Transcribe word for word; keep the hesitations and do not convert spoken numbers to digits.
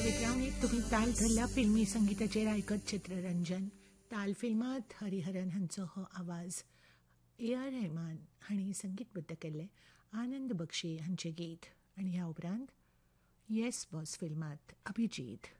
विक्रांत तुम्ही ताल धरल्या फिल्मी संगीताचेर आयकत चित्ररंजन. ताल फिल्मात हरिहरन हांचो हो आवाज, ए आर रहमान हांणी संगीतबद्ध केल्ले आनंद बक्षी हांचें गीत, आनी ह्या उपरांत येस बॉस फिल्मात अभिजीत.